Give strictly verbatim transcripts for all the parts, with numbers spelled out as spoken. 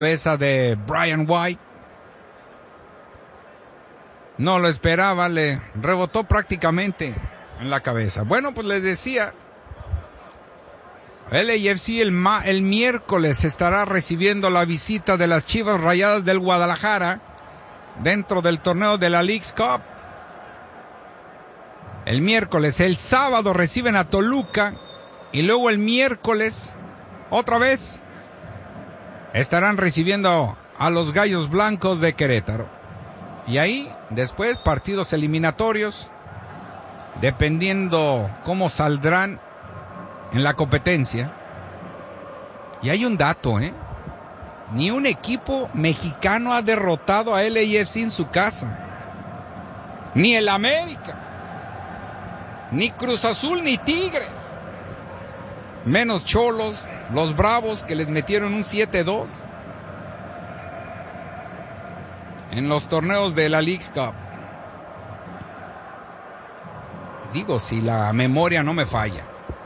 cabeza de Brian White. No lo esperaba, le rebotó prácticamente en la cabeza. Bueno, pues les decía, el A F C el, ma, el miércoles estará recibiendo la visita de las Chivas Rayadas del Guadalajara dentro del torneo de la Leagues Cup. El miércoles, el sábado reciben a Toluca y luego el miércoles, otra vez, estarán recibiendo a los Gallos Blancos de Querétaro. Y ahí, después, partidos eliminatorios, dependiendo cómo saldrán en la competencia. Y hay un dato, ¿eh? Ni un equipo mexicano ha derrotado a L A F C en su casa. Ni el América. Ni Cruz Azul, ni Tigres. Menos Cholos, los Bravos, que les metieron un siete dos en los torneos de la Leagues Cup. Digo, si la memoria no me falla.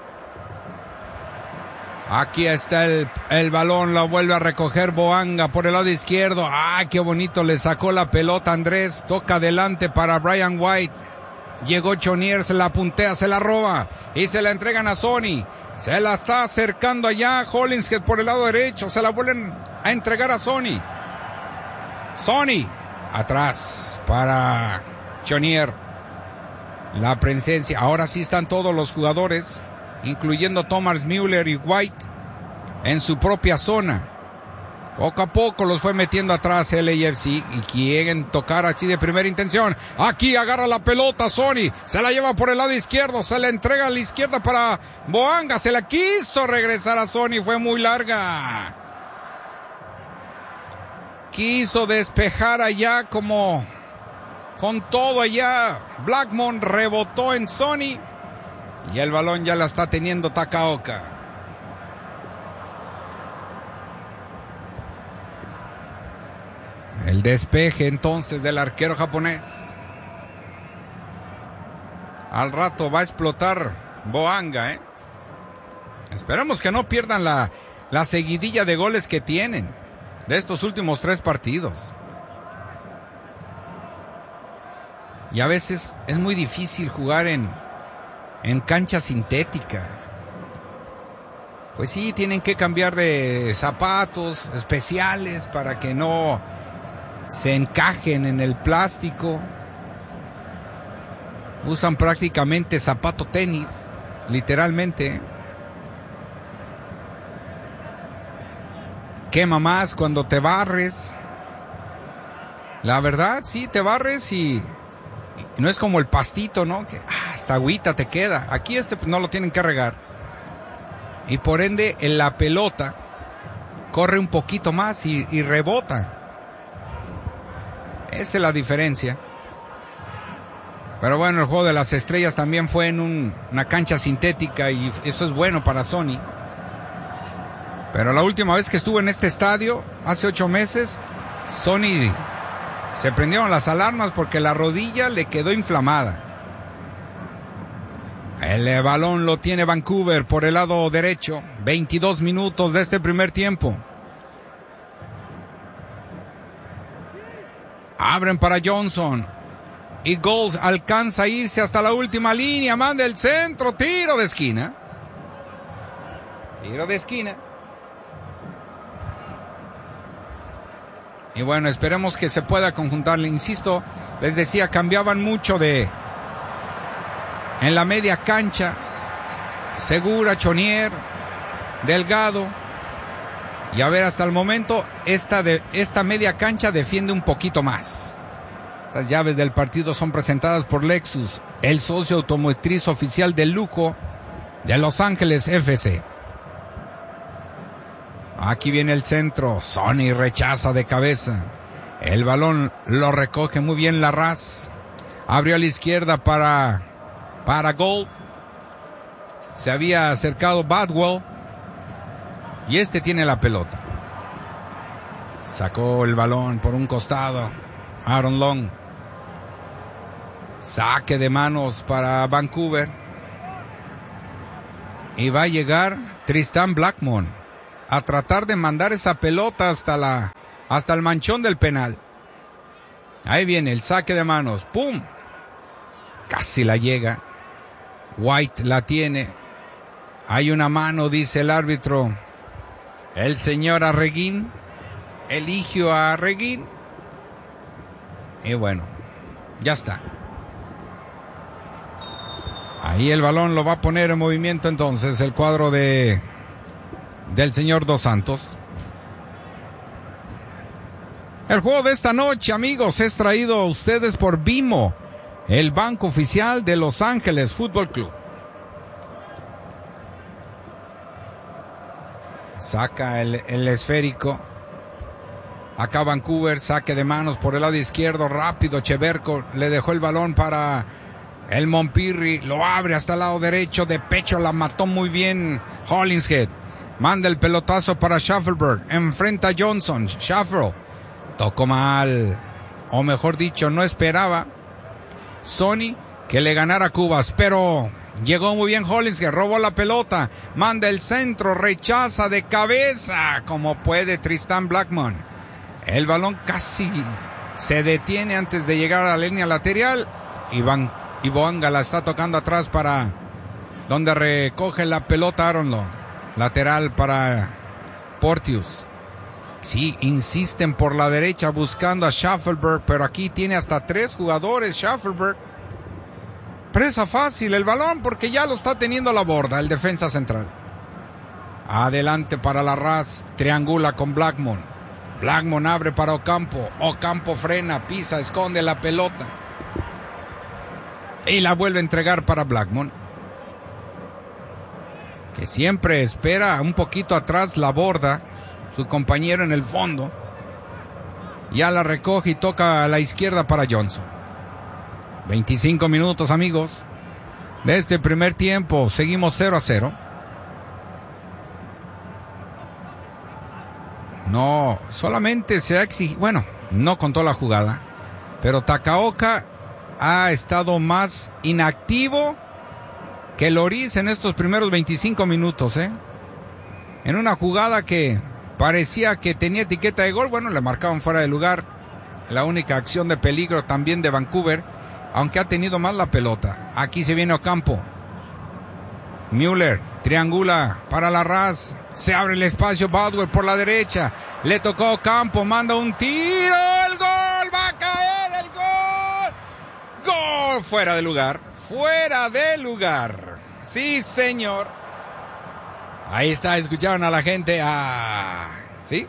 Aquí está el, el balón, la vuelve a recoger Boanga por el lado izquierdo. ¡Ah, qué bonito! Le sacó la pelota Andrés. Toca adelante para Brian White. Llegó Chonier, se la puntea, se la roba y se la entregan a Sony. Se la está acercando allá Hollingshead por el lado derecho. Se la vuelven a entregar a Sony. Sony atrás para Chonier. La presencia. Ahora sí están todos los jugadores, incluyendo Thomas Müller y White, en su propia zona. Poco a poco los fue metiendo atrás el A F C y quieren tocar así de primera intención. Aquí agarra la pelota Sony, se la lleva por el lado izquierdo, se la entrega a la izquierda para Boanga, se la quiso regresar a Sony, fue muy larga. Quiso despejar allá como con todo allá. Blackmon rebotó en Sony y el balón ya la está teniendo Takaoka. El despeje entonces del arquero japonés. Al rato va a explotar Boanga, ¿eh? Esperemos que no pierdan la, la seguidilla de goles que tienen de estos últimos tres partidos. Y a veces es muy difícil jugar en, en cancha sintética. Pues sí, tienen que cambiar de zapatos especiales para que no se encajen en el plástico. Usan prácticamente zapato tenis, literalmente. Quema más cuando te barres. La verdad, sí, te barres y, y no es como el pastito, ¿no? Que ah, hasta agüita te queda. Aquí este pues, no lo tienen que regar. Y por ende, en la pelota corre un poquito más y, y rebota. Esa es la diferencia. Pero bueno, el juego de las estrellas también fue en un, una cancha sintética y eso es bueno para Sony. Pero la última vez que estuvo en este estadio, hace ocho meses, Sony se prendieron las alarmas porque la rodilla le quedó inflamada. El balón lo tiene Vancouver por el lado derecho. veintidós minutos de este primer tiempo. Abren para Johnson. Y Goals alcanza a irse hasta la última línea. Manda el centro. Tiro de esquina. Tiro de esquina. Y bueno, esperemos que se pueda conjuntar. Le insisto, les decía, cambiaban mucho de... En la media cancha. Segura, Chonier, Delgado. Y a ver, hasta el momento, esta, de, esta media cancha defiende un poquito más. Las llaves del partido son presentadas por Lexus, el socio automotriz oficial de lujo de Los Ángeles F C. Aquí viene el centro. Sony rechaza de cabeza. El balón lo recoge muy bien Larraz. Abrió a la izquierda para, para Gold. Se había acercado Badwell. Y este tiene la pelota. Sacó el balón por un costado. Aaron Long. Saque de manos para Vancouver. Y va a llegar Tristan Blackmon. a tratar de mandar esa pelota hasta la, hasta el manchón del penal. Ahí viene el saque de manos. ¡Pum! Casi la llega. White la tiene. Hay una mano, dice el árbitro. El señor Arreguín eligió a Arreguín. Y bueno, ya está. Ahí el balón lo va a poner en movimiento entonces el cuadro de del señor Dos Santos. El juego de esta noche, amigos, es traído a ustedes por Bimo, el banco oficial de Los Ángeles Fútbol Club. Saca el, el esférico. Acá Vancouver, saque de manos por el lado izquierdo, rápido. Cheverko le dejó el balón para el Montpirri, lo abre hasta el lado derecho, de pecho la mató muy bien Hollingshead. Manda el pelotazo para Schaffelberg, enfrenta a Johnson. Schaffel tocó mal, o mejor dicho, no esperaba Sonny que le ganara Cubas, pero llegó muy bien Hollingshead, robó la pelota, manda el centro, rechaza de cabeza como puede Tristan Blackmon. El balón casi se detiene antes de llegar a la línea lateral y, Van, y Boanga la está tocando atrás para donde recoge la pelota Aaron Long. Lateral para Porteous. Sí, insisten por la derecha buscando a Schaffelberg, pero aquí tiene hasta tres jugadores Schaffelberg. Presa fácil el balón porque ya lo está teniendo a la borda el defensa central. Adelante para Larraz, triangula con Blackmon. Blackmon abre para Ocampo. Ocampo frena, pisa, esconde la pelota. Y la vuelve a entregar para Blackmon, que siempre espera un poquito atrás la borda, su compañero en el fondo. Ya la recoge y toca a la izquierda para Johnson. veinticinco minutos, amigos, de este primer tiempo. Seguimos cero a cero. No, solamente se ha exigido, bueno, no contó la jugada, pero Takaoka ha estado más inactivo que Loris en estos primeros veinticinco minutos, ¿eh? En una jugada que parecía que tenía etiqueta de gol, bueno, le marcaban fuera de lugar. La única acción de peligro también de Vancouver, aunque ha tenido más la pelota. Aquí se viene Ocampo. Müller triangula para Larraz. Se abre el espacio, Baldwin por la derecha. Le tocó Ocampo, manda un tiro. ¡El gol! ¡Va a caer el gol! ¡Gol! Fuera de lugar. Fuera de lugar. Sí, señor. Ahí está, escucharon a la gente. Ah, ¿sí?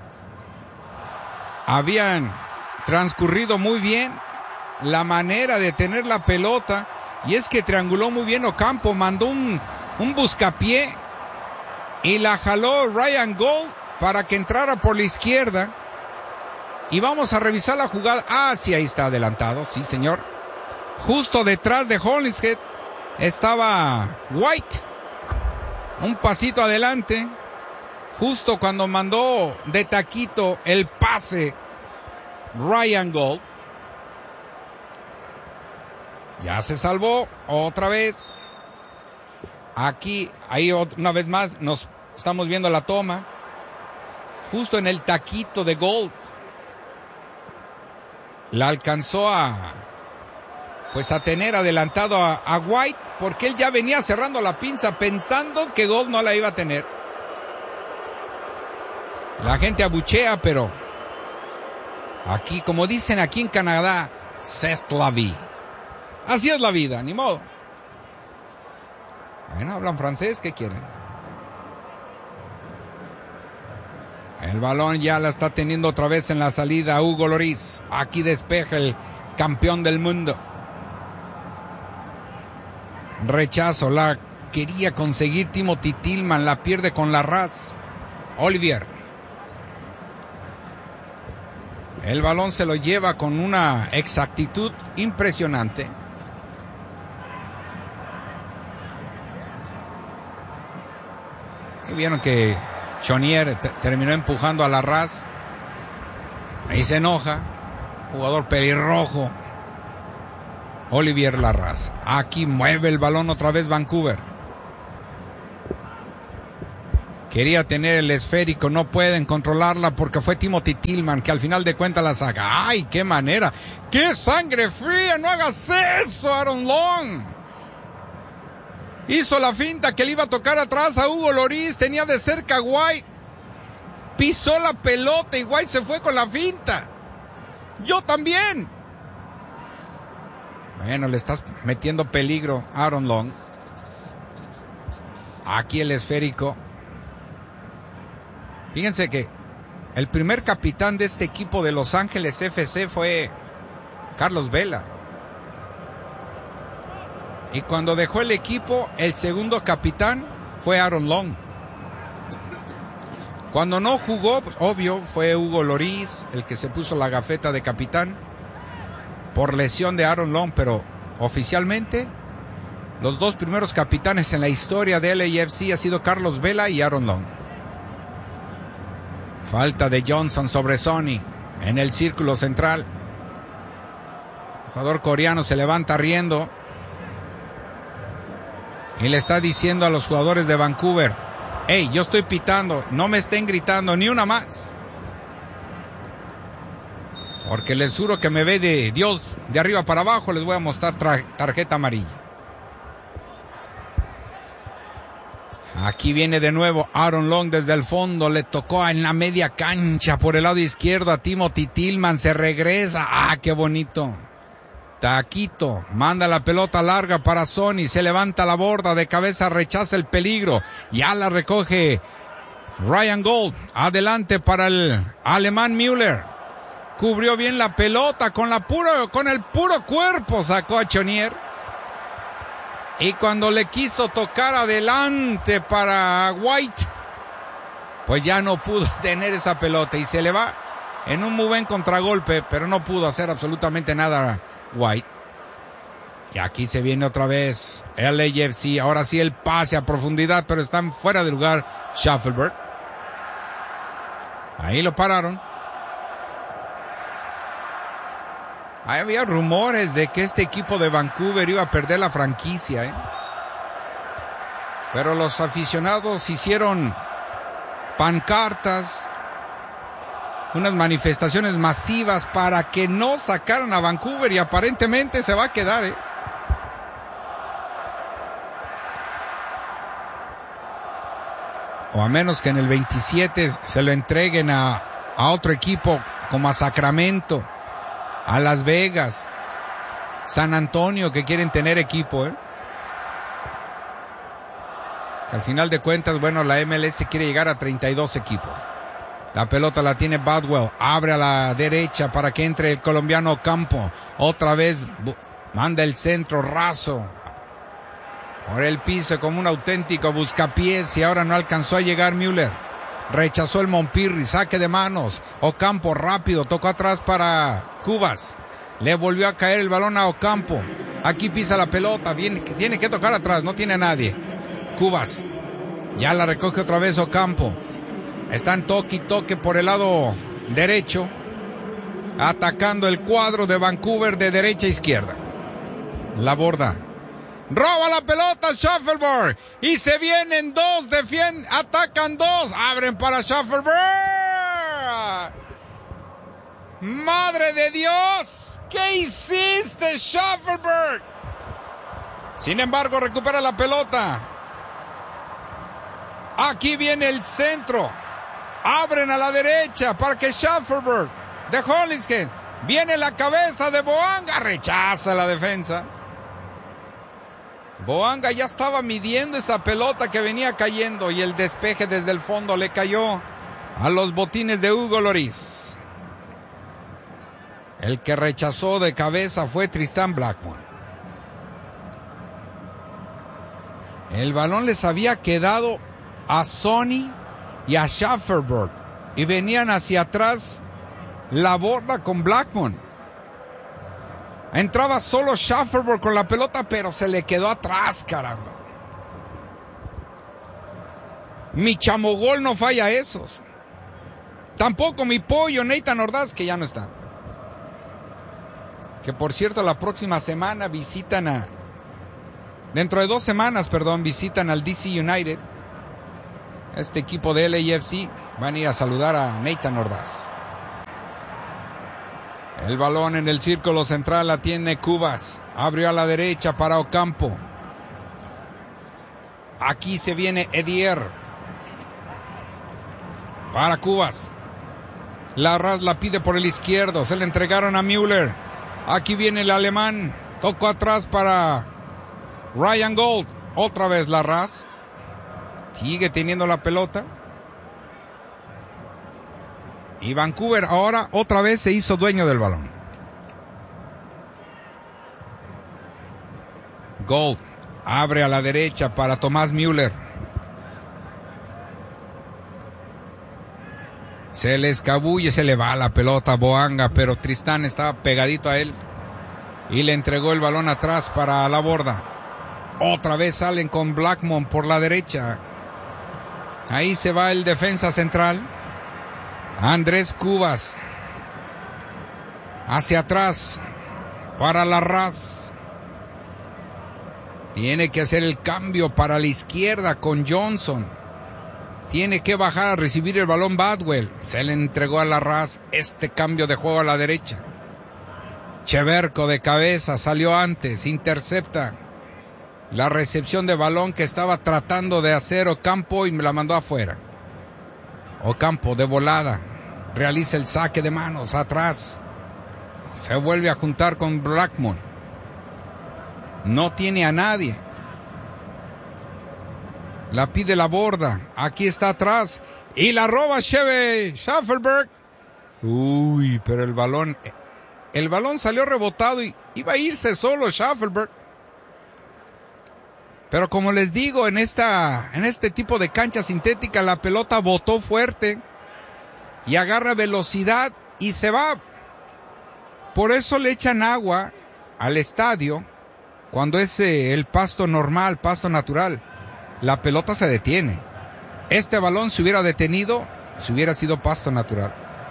Habían transcurrido muy bien la manera de tener la pelota. Y es que trianguló muy bien Ocampo. Mandó un, un buscapié. Y la jaló Ryan Gold para que entrara por la izquierda. Y vamos a revisar la jugada. Ah, sí, ahí está adelantado. Sí, señor. Justo detrás de Hollingshead estaba White. Un pasito adelante. Justo cuando mandó de taquito el pase Ryan Gold. Ya se salvó otra vez. Aquí, ahí una vez más nos estamos viendo la toma. Justo en el taquito de Gold. La alcanzó a, pues a tener adelantado a, a White, porque él ya venía cerrando la pinza pensando que Gold no la iba a tener. La gente abuchea, pero aquí, como dicen aquí en Canadá, c'est la vie. Así es la vida, ni modo. Bueno, hablan francés, ¿qué quieren? El balón ya la está teniendo otra vez en la salida Hugo Lloris. Aquí despeja el campeón del mundo. Rechazo, la quería conseguir Timothy Tillman, la pierde con Larraz. Olivier. El balón se lo lleva con una exactitud impresionante. Y vieron que Chonier t- terminó empujando a Larraz. Ahí se enoja. Jugador pelirrojo. Olivier Larraz. Aquí mueve el balón otra vez Vancouver. Quería tener el esférico, no pueden controlarla porque fue Timothy Tillman que al final de cuentas la saca. ¡Ay, qué manera! ¡Qué sangre fría! ¡No hagas eso, Aaron Long! Hizo la finta que le iba a tocar atrás a Hugo Lloris, tenía de cerca a White. Pisó la pelota y White se fue con la finta. ¡Yo también! Bueno, le estás metiendo peligro a Aaron Long. Aquí el esférico. Fíjense que el primer capitán de este equipo de Los Ángeles F C fue Carlos Vela. Y cuando dejó el equipo, el segundo capitán fue Aaron Long. Cuando no jugó, obvio, fue Hugo Lloris el que se puso la gafeta de capitán por lesión de Aaron Long, pero oficialmente los dos primeros capitanes en la historia de L A F C ha sido Carlos Vela y Aaron Long. Falta de Johnson sobre Sonny en el círculo central. El jugador coreano se levanta riendo y le está diciendo a los jugadores de Vancouver: hey, yo estoy pitando, no me estén gritando ni una más, porque les juro que me ve de Dios de arriba para abajo, les voy a mostrar tarjeta amarilla. Aquí viene de nuevo Aaron Long desde el fondo, le tocó en la media cancha por el lado izquierdo a Timothy Tillman, se regresa, ¡ah, qué bonito! Taquito, manda la pelota larga para Sonny, se levanta la borda, de cabeza rechaza el peligro, ya la recoge Ryan Gold, adelante para el alemán Müller, cubrió bien la pelota con, la puro, con el puro cuerpo, sacó a Chonier. Y cuando le quiso tocar adelante para White, pues ya no pudo tener esa pelota y se le va en un muy buen contragolpe, pero no pudo hacer absolutamente nada White. Y aquí se viene otra vez L A F C, ahora sí el pase a profundidad, pero están fuera de lugar Shaffelburg. Ahí lo pararon. Ahí había rumores de que este equipo de Vancouver iba a perder la franquicia, ¿eh? Pero los aficionados hicieron pancartas, unas manifestaciones masivas para que no sacaran a Vancouver y aparentemente se va a quedar, ¿eh? O a menos que en el veintisiete se lo entreguen a, a otro equipo como a Sacramento, a Las Vegas, San Antonio, que quieren tener equipo, ¿eh? Que al final de cuentas, bueno, la M L S quiere llegar a treinta y dos equipos. La pelota la tiene Badwell, abre a la derecha para que entre el colombiano Ocampo. Otra vez manda el centro raso por el piso como un auténtico buscapiés y ahora no alcanzó a llegar Müller. Rechazó el Monpirri, saque de manos. Ocampo rápido, tocó atrás para Cubas. Le volvió a caer el balón a Ocampo. Aquí pisa la pelota, viene, tiene que tocar atrás, no tiene a nadie. Cubas, ya la recoge otra vez Ocampo. Están toque y toque por el lado derecho, atacando el cuadro de Vancouver de derecha a izquierda. La borda. Roba la pelota Shaffelburg y se vienen dos, defienden, atacan dos, abren para Shaffelburg. ¡Madre de Dios! ¿Qué hiciste, Shaffelburg? Sin embargo, recupera la pelota. Aquí viene el centro. Abren a la derecha para que Shaffelburg de Hollingshead. Viene la cabeza de Boanga, rechaza la defensa. Boanga ya estaba midiendo esa pelota que venía cayendo y el despeje desde el fondo le cayó a los botines de Hugo Lloris. El que rechazó de cabeza fue Tristan Blackmon. El balón les había quedado a Sonny y a Shaffelburg y venían hacia atrás la borda con Blackmon. Entraba solo Shaffelburg con la pelota, pero se le quedó atrás, caramba. Mi chamogol no falla esos. Tampoco mi pollo Nathan Ordaz, que ya no está. Que por cierto, la próxima semana visitan a... Dentro de dos semanas, perdón, visitan al D C United. Este equipo de L A F C van a ir a saludar a Nathan Ordaz. El balón en el círculo central la tiene Cubas. Abrió a la derecha para Ocampo. Aquí se viene Edier. Para Cubas. Larraz la pide por el izquierdo. Se le entregaron a Müller. Aquí viene el alemán. Tocó atrás para Ryan Gold. Otra vez Larraz. Sigue teniendo la pelota. Y Vancouver ahora otra vez se hizo dueño del balón. Gold abre a la derecha para Thomas Müller. Se le escabulle, se le va la pelota a Boanga, pero Tristán estaba pegadito a él. Y le entregó el balón atrás para la borda. Otra vez salen con Blackmon por la derecha. Ahí se va el defensa central. Andrés Cubas. Hacia atrás. Para Larraz. Tiene que hacer el cambio para la izquierda con Johnson. Tiene que bajar a recibir el balón Badwell. Se le entregó a Larraz este cambio de juego a la derecha. Cheverco de cabeza salió antes. Intercepta la recepción de balón que estaba tratando de hacer Ocampo y me la mandó afuera. Ocampo de volada. Realiza el saque de manos atrás. Se vuelve a juntar con Blackmon. No tiene a nadie. La pide la borda. Aquí está atrás. Y la roba Sheve Schaffelberg. Uy, pero el balón... El balón salió rebotado y iba a irse solo Schaffelberg. Pero como les digo, en esta, en este tipo de cancha sintética, la pelota botó fuerte y agarra velocidad y se va. Por eso le echan agua al estadio cuando es eh, el pasto normal, pasto natural. La pelota se detiene. Este balón se hubiera detenido si hubiera sido pasto natural.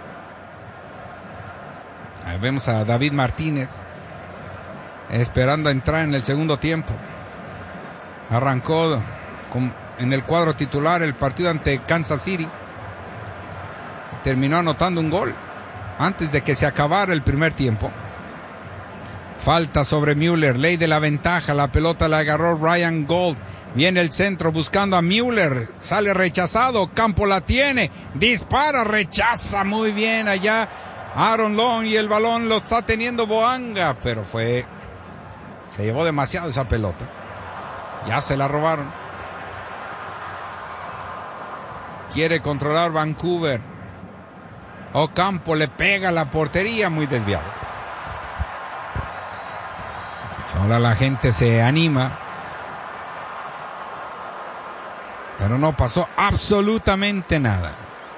Ahí vemos a David Martínez esperando a entrar en el segundo tiempo. Arrancó con, en el cuadro titular el partido ante Kansas City. Terminó anotando un gol antes de que se acabara el primer tiempo. Falta sobre Müller, ley de la ventaja. La pelota la agarró Ryan Gold. Viene el centro buscando a Müller. Sale rechazado. Campo la tiene. Dispara, rechaza muy bien allá Aaron Long y el balón lo está teniendo Boanga. Pero fue... Se llevó demasiado esa pelota. Ya se la robaron. Quiere controlar Vancouver. Ocampo le pega a la portería, muy desviado. Ahora la gente se anima. Pero no pasó absolutamente nada.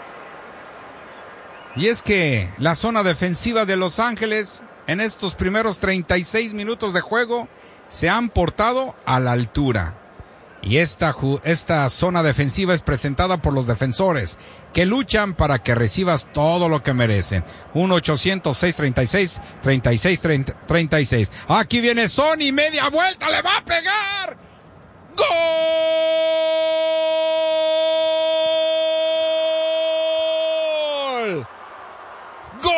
Y es que la zona defensiva de Los Ángeles en estos primeros treinta y seis minutos de juego se han portado a la altura. Y esta, esta zona defensiva es presentada por los defensores que luchan para que recibas todo lo que merecen. uno ochocientos seis treinta y seis treinta y seis treinta y seis. Aquí viene Sony, media vuelta, le va a pegar. ¡Gol! ¡Gol!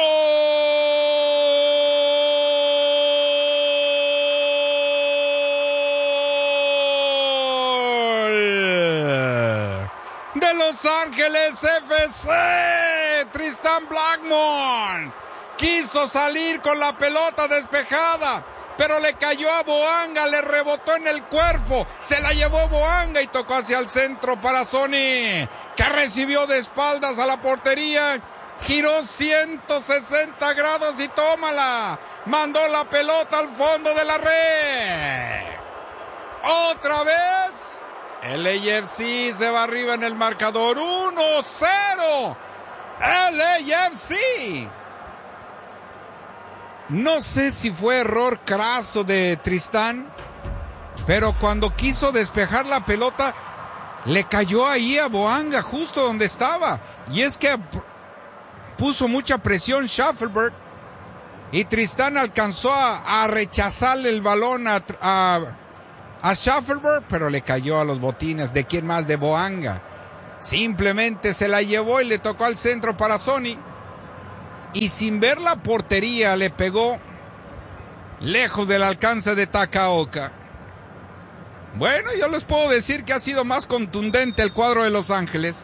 De Los Ángeles F C, Tristán Blackmon quiso salir con la pelota despejada, pero le cayó a Boanga, le rebotó en el cuerpo, se la llevó Boanga y tocó hacia el centro para Sony, que recibió de espaldas a la portería, giró ciento sesenta grados y tómala, mandó la pelota al fondo de la red. Otra vez L A F C se va arriba en el marcador. uno cero L A F C. No sé si fue error craso de Tristán, pero cuando quiso despejar la pelota le cayó ahí a Boanga justo donde estaba, y es que puso mucha presión Schaffelberg y Tristán alcanzó a, a rechazarle el balón a, a a Schaffelberg, pero le cayó a los botines. ¿De quién más? De Boanga. Simplemente se la llevó y le tocó al centro para Sonny. Y sin ver la portería le pegó lejos del alcance de Takaoka. Bueno, yo les puedo decir que ha sido más contundente el cuadro de Los Ángeles,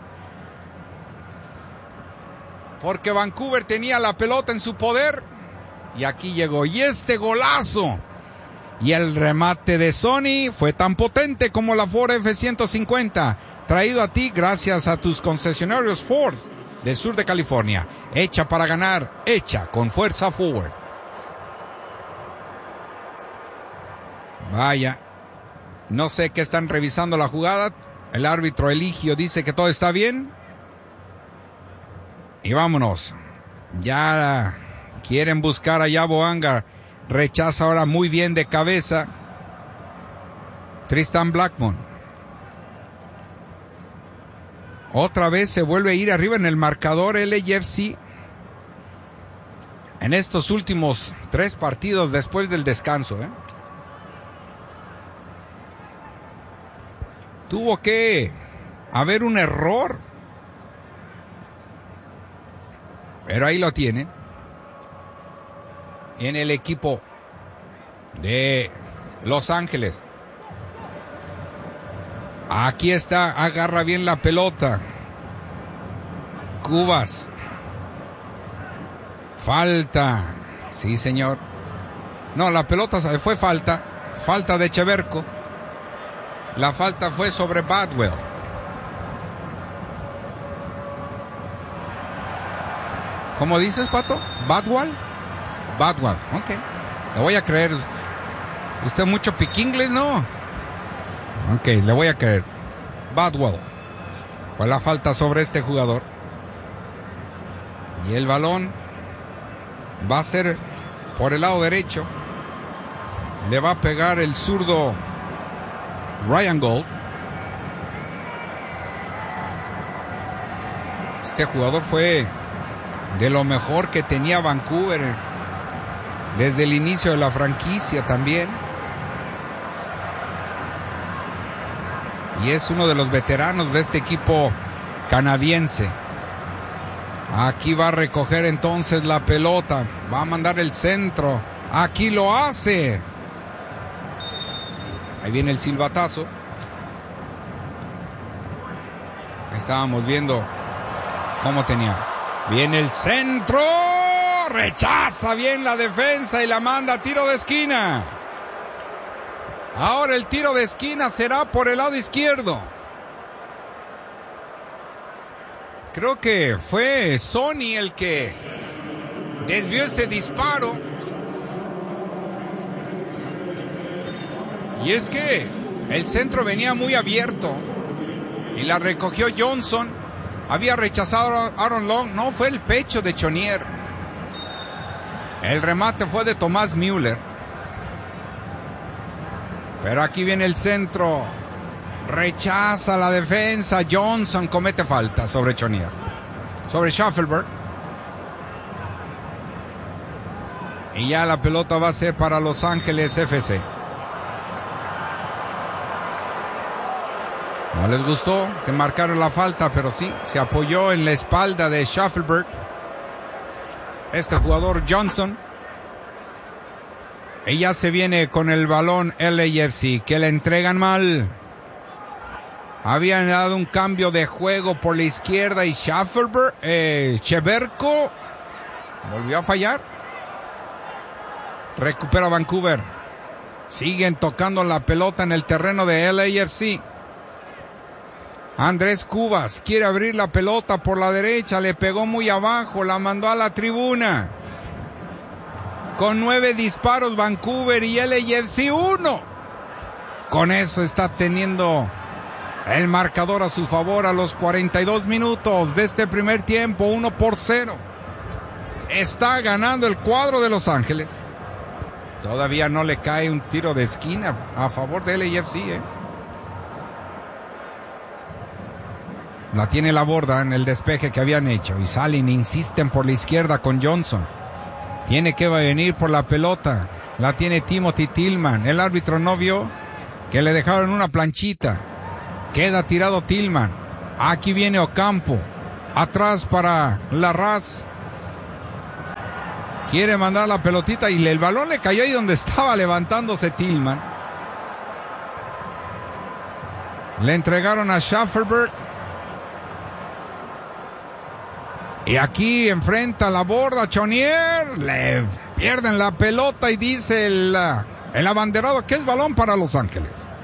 porque Vancouver tenía la pelota en su poder y aquí llegó. Y este golazo y el remate de Sonny fue tan potente como la Ford F ciento cincuenta, traído a ti gracias a tus concesionarios Ford del sur de California. Hecha para ganar, hecha con fuerza Ford. Vaya, no sé qué están revisando la jugada. El árbitro Eligio dice que todo está bien. Y vámonos. Ya quieren buscar allá Boanga. Rechaza ahora muy bien de cabeza Tristan Blackmon. Otra vez se vuelve a ir arriba en el marcador L A F C. En estos últimos tres partidos después del descanso, ¿eh? Tuvo que haber un error, pero ahí lo tienen en el equipo de Los Ángeles. Aquí está, agarra bien la pelota Cubas. Falta, sí señor. No, la pelota fue falta, falta de Cheverko. La falta fue sobre Badwell. ¿Cómo dices, Pato? ¿Badwell? Badwell, ok. Le voy a creer. ¿Usted mucho pique inglés, no? Ok, le voy a creer. Badwell. Fue la falta sobre este jugador. Y el balón va a ser por el lado derecho. Le va a pegar el zurdo Ryan Gold. Este jugador fue de lo mejor que tenía Vancouver desde el inicio de la franquicia también. Y es uno de los veteranos de este equipo canadiense. Aquí va a recoger entonces la pelota. Va a mandar el centro. Aquí lo hace. Ahí viene el silbatazo. Ahí estábamos viendo cómo tenía. Viene el centro. Rechaza bien la defensa y la manda a tiro de esquina. Ahora el tiro de esquina será por el lado izquierdo. Creo que fue Sonny el que desvió ese disparo. Y es que el centro venía muy abierto y la recogió Johnson. Había rechazado a Aaron Long. No, fue el pecho de Chonier. El remate fue de Tomás Müller. Pero aquí viene el centro. Rechaza la defensa. Johnson comete falta sobre Chonier. Sobre Schaffelberg. Y ya la pelota va a ser para Los Ángeles F C. No les gustó que marcaron la falta, pero sí, se apoyó en la espalda de Schaffelberg. Este jugador Johnson. Y ya se viene con el balón L A F C, que le entregan mal. Habían dado un cambio de juego por la izquierda y Schaffelberg, eh, Cheverko volvió a fallar. Recupera Vancouver. Siguen tocando la pelota en el terreno de L A F C. Andrés Cubas quiere abrir la pelota por la derecha, le pegó muy abajo, la mandó a la tribuna. Con nueve disparos Vancouver y L A F C uno. Con eso está teniendo el marcador a su favor a los cuarenta y dos minutos de este primer tiempo, uno por cero. Está ganando el cuadro de Los Ángeles. Todavía no le cae un tiro de esquina a favor de L A F C, ¿eh? La tiene la borda en el despeje que habían hecho. Y salen, insisten por la izquierda con Johnson. Tiene que venir por la pelota. La tiene Timothy Tillman. El árbitro no vio que le dejaron una planchita. Queda tirado Tillman. Aquí viene Ocampo. Atrás para Larraz. Quiere mandar la pelotita y el balón le cayó ahí donde estaba levantándose Tillman. Le entregaron a Schafferberg. Y aquí enfrenta la borda Chonier. Le pierden la pelota y dice el, el abanderado que es balón para Los Ángeles.